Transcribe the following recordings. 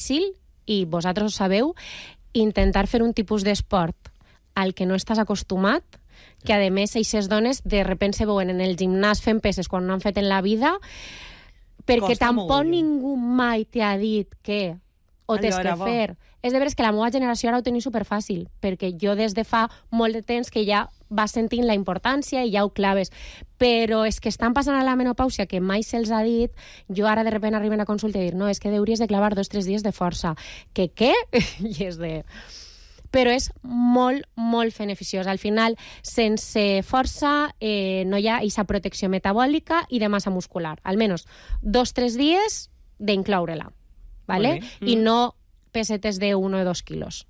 fàcil, i vosaltres ho sabeu, intentar fer un tipus d'esport al que no estàs acostumat, que a més aquestes dones de repente se veuen en el gimnàs fent peses quan no han fet en la vida, perquè tampoc ningú mai t'ha dit que ho tens que fer. És de veres que la meva generació ara ho tenia superfàcil, perquè jo des de fa molt de temps que ja vas sentint la importància i ja ho claves. Però és que estan passant a la menopàusia, que mai se'ls ha dit, jo ara de repente arriben a consulta i dir, no, és que hauries de clavar 2 o 3 dies de força. Que què? I és de... Però és molt, molt beneficiós. Al final, sense força no hi ha aquesta protecció metabòlica i de massa muscular. Almenys 2 o 3 dies d'incloure-la. ¿Vale? I no pesetes de 1 o 2 quilos.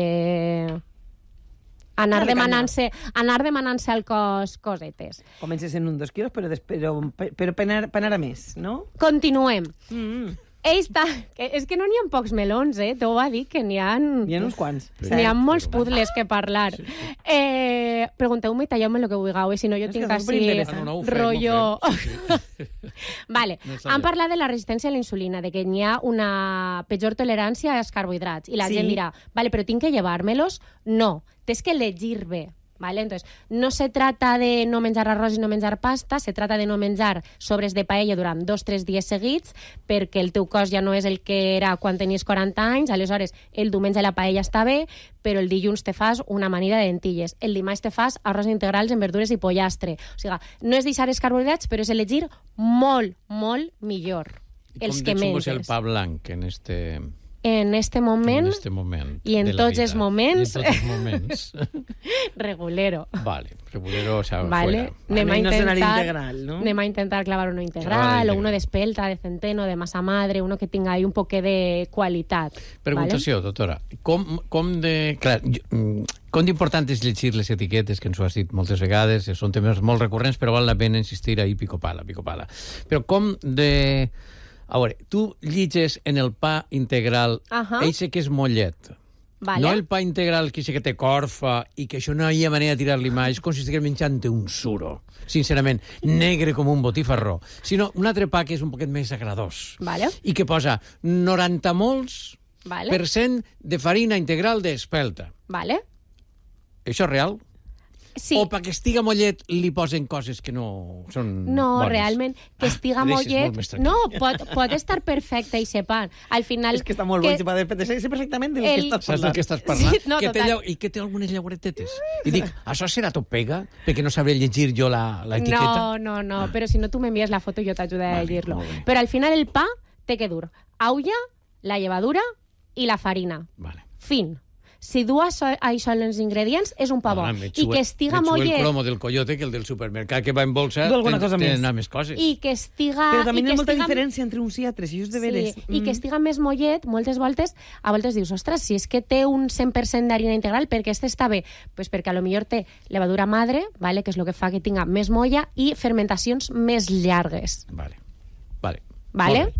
Anar demanant-se al cos cosetes. Comences en 1 o 2 quilos, però per anar a més, no? Continuem. És que no n'hi ha pocs melons, t'ho va dir, que n'hi ha... N'hi ha uns quants. N'hi ha molts puzzles que parlar. Pregunteu-me i talleu-me el que vulgueu, si no jo tinc així rotllo... Vale, han parlat de la resistència a la insulina, de que n'hi ha una pitjor tolerància als carbohidrats, i la gent dirà, vale, però tinc que llevar-melos? No, tens que elegir bé. ¿Vale? Entonces, no se trata de no menjar arròs i no menjar pasta, se trata de no menjar sobres de paella durant 2 o 3 dies seguits, perquè el teu cos ja no és el que era quan tenies 40 anys, aleshores el diumenge la paella està bé, però el dilluns te fas una amanida de lentilles, el dimarts te fas arròs integrals en verdures i pollastre. O sigui, no és deixar els carbohidrats, però és elegir molt, molt millor els que menges. Com el pa blanc en este... En este moment i en tots els moments regulero. Vale, regulero, o sea, vale. Fuera. Anem a intentar clavar uno integral o uno de espelta, de centeno, de masa madre, uno que tinga ahí un poquet de qualitat. Preguntació, doctora. Com d'important és llegir les etiquetes, que ens ho has dit moltes vegades, són temes molt recurrents, però val la pena insistir ahí pico pala. Però com de... A veure, tu llitges en el pa integral, eixe que és mollet. Vale. No el pa integral que té corfa i que això no hi ha manera de tirar-li mà, és com si estigués menjant un suro, sincerament, negre com un botifarró, sinó un altre pa que és un poquet més agradós. Vale. I que posa 90 mols % de farina integral d'espelta. Vale. Això és real? Sí. O perquè estiga mollet li posen coses que no són bones? Realment, que estiga mollet... No, pot estar perfecte i separ. Al final... És que està molt bo, sé perfectament del que estàs parlant. Saps del que estàs parlant? Sí, no, I que té algunes llauretetes. I dic, això serà tot pega? Perquè no sabré llegir jo l'etiqueta? No, però si no tu m'envies la foto i jo t'ajudo a llegir-lo. Però al final el pa té que dur aulla, la llevadura i la farina. Vale. Fin. Si du això en els ingredients, és un pa bo. I que estiga mollet... el cromo del coyote, que el del supermercat que va en bolsa, té més coses. I que estiga... Però també hi ha molta diferència entre uns i altres, i és de veres. Sí, i que estiga més mollet, moltes voltes, a voltes dius, ostres, si és que té un 100% d'harina integral, perquè este està bé? Pues perquè a lo millor té levadura madre, vale, que és el que fa que tinga més molla, i fermentacions més llargues. Vale?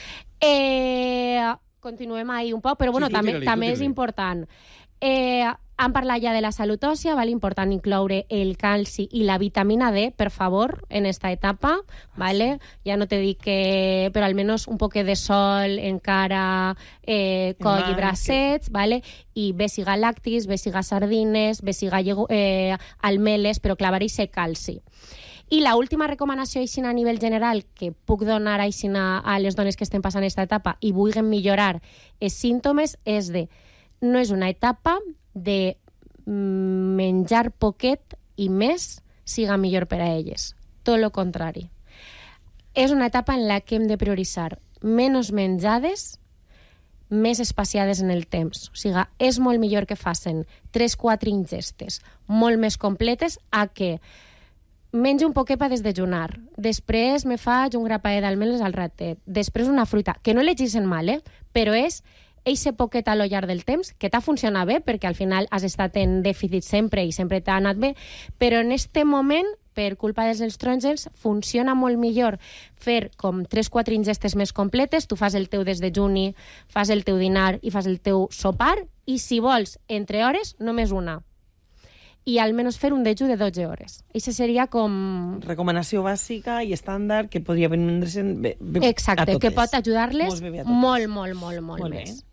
Continuem ahí un poc, però bueno, també és important. Han parlat ja de la salut òssia, important incloure el calci i la vitamina D, per favor, en esta etapa, ¿vale? Ja no te dic que, però almenys un poc de sol encara, coll i bracets, ¿vale? I bé siga lactis, bé siga sardines, bé siga almeles, però clavar-hi calci. I l'última recomanació a nivell general que puc donar a les dones que estem passant aquesta etapa i vulguin millorar els símptomes és de... No és una etapa de menjar poquet i més siga millor per a elles. Tot el contrari. És una etapa en la que hem de prioritzar menys menjades, més espaciades en el temps. O sigui, és molt millor que facin 3-4 ingestes molt més completes a que menjo un poquet per desdejunar, després me faig un grapaet d'almeles al ratet, després una fruita, que no llegeixen mal, però és eixe poquet a lo llarg del temps, que t'ha funcionat bé, perquè al final has estat en dèficit sempre i sempre t'ha anat bé, però en este moment, per culpa dels estrògens, funciona molt millor fer com 3-4 ingestes més completes, tu fas el teu desdejuni, fas el teu dinar i fas el teu sopar, i si vols, entre hores, només una. I almenys fer un dejú de 12 hores. Això seria com... Recomanació bàsica i estàndard que podria prendre's exacte, que pot ajudar-les molt més.